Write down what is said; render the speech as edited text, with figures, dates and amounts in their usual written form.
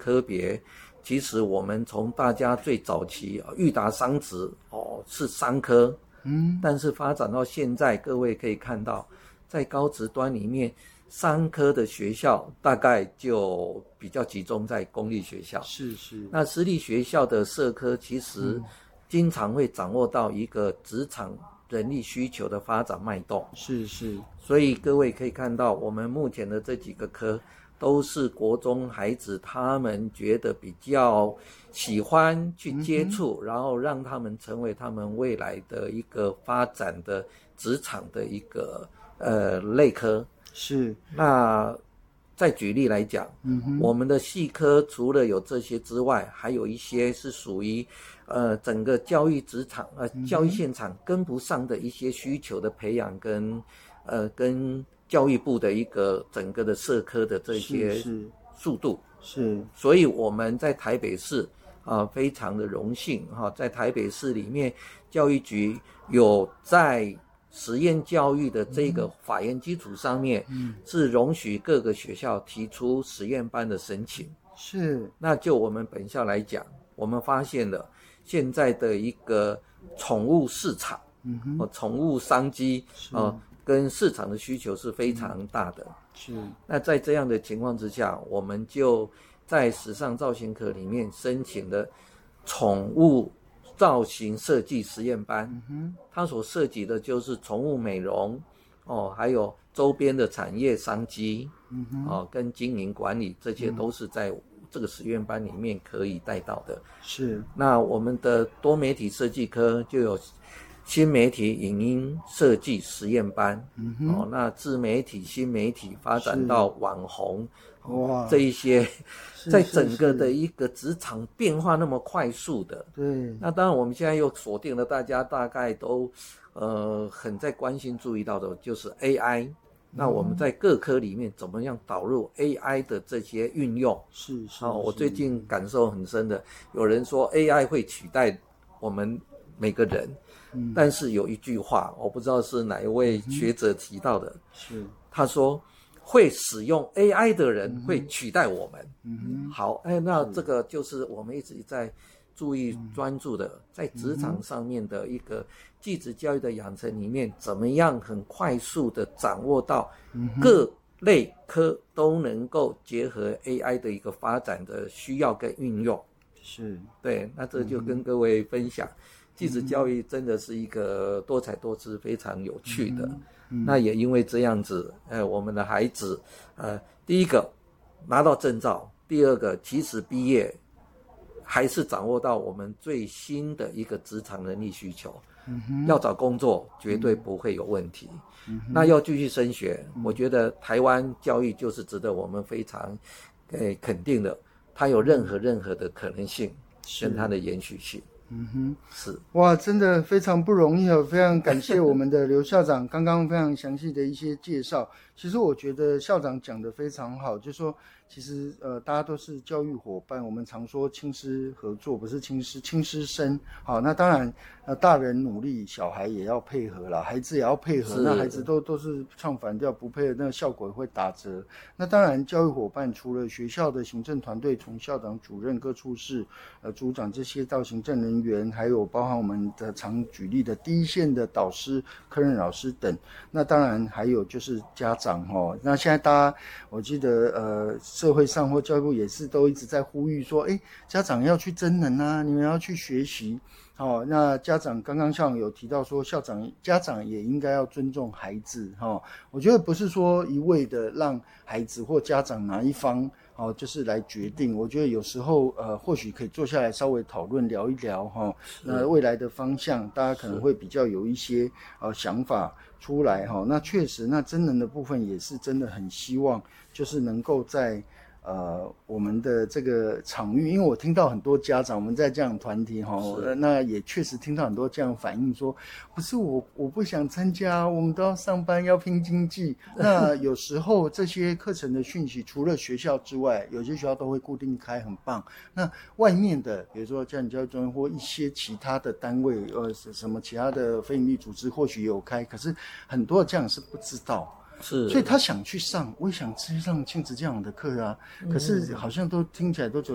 科别，其实我们从大家最早期裕达商职是商科，但是发展到现在，各位可以看到，在高职端里面，商科的学校大概就比较集中在公立学校， 是。 那私立学校的社科其实经常会掌握到一个职场人力需求的发展脉动， 是。 所以各位可以看到，我们目前的这几个科都是国中孩子他们觉得比较喜欢去接触，然后让他们成为他们未来的一个发展的职场的一个类科。 是。 那再举例来讲，我们的系科除了有这些之外，还有一些是属于整个教育职场教育现场跟不上的一些需求的培养跟教育部的一个整个的社科的这些速度。是，所以我们在台北市非常的荣幸在台北市里面，教育局有在实验教育的这个法源基础上面，是容许各个学校提出实验班的申请。是，那就我们本校来讲，我们发现了现在的一个宠物市场，宠物商机跟市场的需求是非常大的。是，那在这样的情况之下，我们就在时尚造型科里面申请了宠物造型设计实验班，它所涉及的就是宠物美容还有周边的产业商机，跟经营管理，这些都是在这个实验班里面可以带到的。是，那我们的多媒体设计科就有新媒体影音设计实验班，那自媒体、新媒体发展到网红，这一些，在整个的一个职场变化那么快速的，对，那当然我们现在又锁定了大家大概都很在关心注意到的就是 AI。那我们在各科里面怎么样导入 AI 的这些运用？是，我最近感受很深的，有人说 AI 会取代我们每个人，但是有一句话，我不知道是哪一位学者提到的，是他说会使用 AI 的人会取代我们。好，那这个就是我们一直在注意专注的，在职场上面的一个技职教育的养成里面，怎么样很快速的掌握到各类科都能够结合 AI 的一个发展的需要跟运用。是，对，那这就跟各位分享，技职教育真的是一个多彩多姿、非常有趣的。那也因为这样子，我们的孩子，第一个拿到证照，第二个即使毕业，还是掌握到我们最新的一个职场能力需求。要找工作绝对不会有问题。那要继续升学，我觉得台湾教育就是值得我们非常肯定的，它有任何的可能性跟它的延续性。是， 哇，真的非常不容易非常感谢我们的刘校长刚刚非常详细的一些介绍。其实我觉得校长讲得非常好，就是说其实大家都是教育伙伴，我们常说亲师合作，不是亲师生。好，那当然大人努力，小孩也要配合啦，孩子也要配合，那孩子都是唱反调不配合，那个效果也会打折。那当然教育伙伴除了学校的行政团队，从校长、主任、各处室组长这些到行政人员，还有包含我们的常举例的第一线的导师、科任老师等，那当然还有就是家长那现在大家我记得社会上或教育部也是都一直在呼吁说家长要去真人啊，你们要去学习。那家长刚刚校长有提到说家长也应该要尊重孩子我觉得不是说一味的让孩子或家长哪一方就是来决定，我觉得有时候或许可以坐下来稍微讨论聊一聊那未来的方向大家可能会比较有一些想法出来那确实那真人的部分也是真的很希望就是能够在我们的这个场域，因为我听到很多家长，我们在这样团体那也确实听到很多这样反映说，不是我不想参加，我们都要上班要拼经济。那有时候这些课程的讯息，除了学校之外，有些学校都会固定开，很棒。那外面的，比如说家庭教育中心或一些其他的单位，什么其他的非营利组织，或许也有开，可是很多的家长是不知道。是，所以他想去上，我也想去上亲子教养的课啊，可是好像都听起来都觉得